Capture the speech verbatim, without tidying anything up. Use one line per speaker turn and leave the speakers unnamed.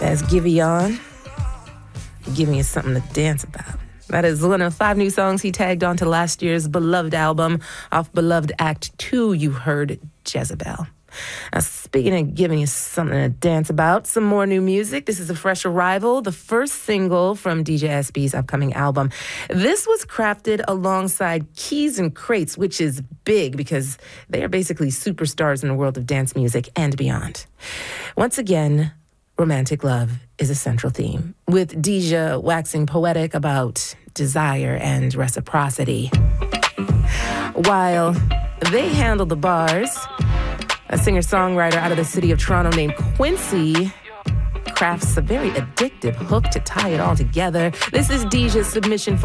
That's Giveon. Give me something to dance about. That is one of five new songs he tagged onto last year's Beloved album. Off Beloved Act two, you heard Jezebel. Now, speaking of giving you something to dance about, some more new music. This is a fresh arrival, the first single from D J S B's upcoming album. This was crafted alongside Keys and Crates, which is big because they are basically superstars in the world of dance music and beyond. Once again, romantic love is a central theme, with Deja waxing poetic about desire and reciprocity. While they handle the bars, a singer-songwriter out of the city of Toronto named Quincy crafts a very addictive hook to tie it all together. This is Deja's submission for